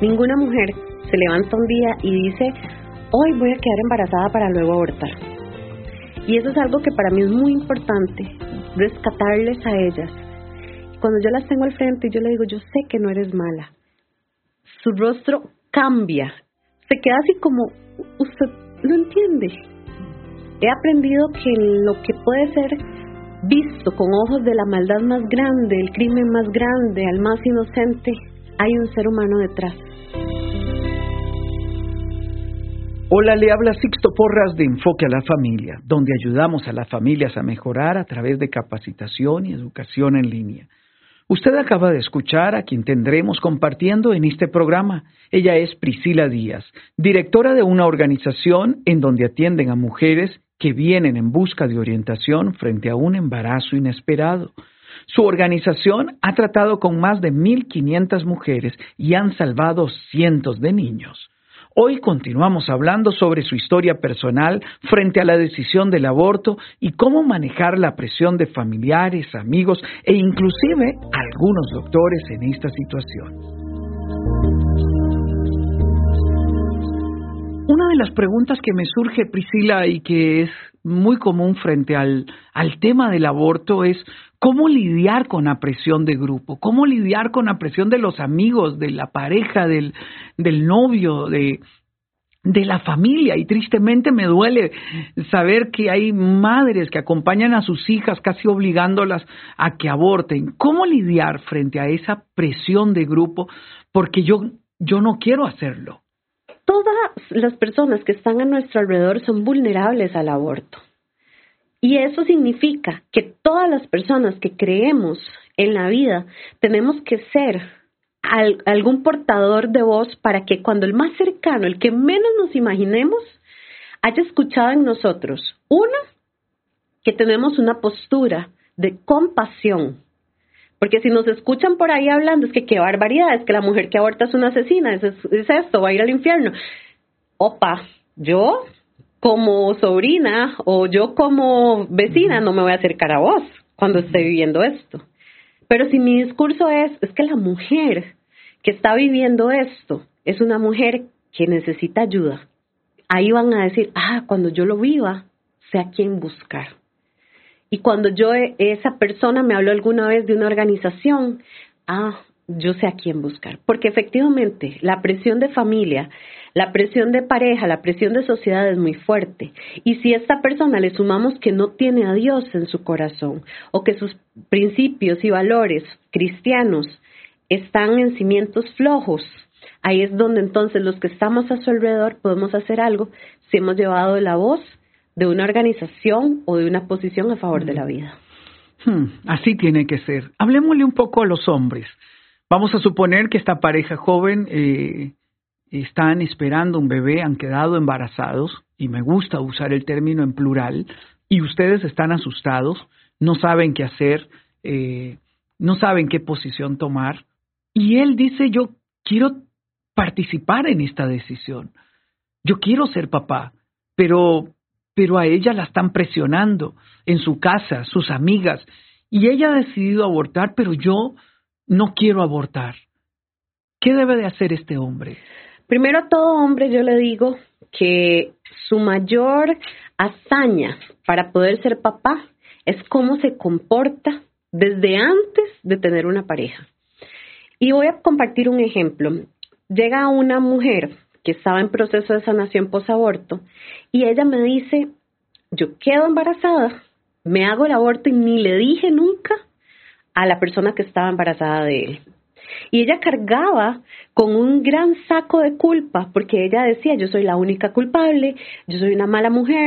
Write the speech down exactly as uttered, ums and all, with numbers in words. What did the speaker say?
Ninguna mujer se levanta un día y dice, hoy voy a quedar embarazada para luego abortar. Y eso es algo que para mí es muy importante, rescatarles a ellas. Cuando yo las tengo al frente y yo le digo, yo sé que no eres mala, su rostro cambia, se queda así como, usted lo entiende. He aprendido que lo que puede ser visto con ojos de la maldad más grande, el crimen más grande, al más inocente, hay un ser humano detrás. Hola, le habla Sixto Porras de Enfoque a la Familia, donde ayudamos a las familias a mejorar a través de capacitación y educación en línea. Usted acaba de escuchar a quien tendremos compartiendo en este programa. Ella es Priscila Díaz, directora de una organización en donde atienden a mujeres que vienen en busca de orientación frente a un embarazo inesperado. Su organización ha tratado con más de mil quinientas mujeres y han salvado cientos de niños. Hoy continuamos hablando sobre su historia personal frente a la decisión del aborto y cómo manejar la presión de familiares, amigos e inclusive algunos doctores en esta situación. Una de las preguntas que me surge, Priscila, y que es muy común frente al, al tema del aborto es ¿cómo lidiar con la presión de grupo? ¿Cómo lidiar con la presión de los amigos, de la pareja, del, del novio, de, de la familia? Y tristemente me duele saber que hay madres que acompañan a sus hijas casi obligándolas a que aborten. ¿Cómo lidiar frente a esa presión de grupo? Porque yo, yo no quiero hacerlo. Todas las personas que están a nuestro alrededor son vulnerables al aborto. Y eso significa que todas las personas que creemos en la vida tenemos que ser al, algún portador de voz para que cuando el más cercano, el que menos nos imaginemos, haya escuchado en nosotros, una, que tenemos una postura de compasión. Porque si nos escuchan por ahí hablando, es que qué barbaridad, es que la mujer que aborta es una asesina, es, es esto, va a ir al infierno. Opa, yo como sobrina o yo como vecina no me voy a acercar a vos cuando esté viviendo esto. Pero si mi discurso es, es que la mujer que está viviendo esto es una mujer que necesita ayuda, ahí van a decir, ah, cuando yo lo viva, sé a quién buscar. Y cuando yo, esa persona me habló alguna vez de una organización, ah, yo sé a quién buscar. Porque efectivamente, la presión de familia, la presión de pareja, la presión de sociedad es muy fuerte. Y si a esta persona le sumamos que no tiene a Dios en su corazón, o que sus principios y valores cristianos están en cimientos flojos, ahí es donde entonces los que estamos a su alrededor podemos hacer algo si hemos llevado la voz de una organización o de una posición a favor de la vida. Hmm, así tiene que ser. Hablemosle un poco a los hombres. Vamos a suponer que esta pareja joven eh, están esperando un bebé, han quedado embarazados, y me gusta usar el término en plural, y ustedes están asustados, no saben qué hacer, eh, no saben qué posición tomar, y él dice, yo quiero participar en esta decisión, yo quiero ser papá, pero... pero a ella la están presionando en su casa, sus amigas, y ella ha decidido abortar, pero yo no quiero abortar. ¿Qué debe de hacer este hombre? Primero a todo hombre yo le digo que su mayor hazaña para poder ser papá es cómo se comporta desde antes de tener una pareja. Y voy a compartir un ejemplo. Llega una mujer que estaba en proceso de sanación posaborto, y ella me dice, yo quedo embarazada, me hago el aborto y ni le dije nunca a la persona que estaba embarazada de él. Y ella cargaba con un gran saco de culpa, porque ella decía, yo soy la única culpable, yo soy una mala mujer,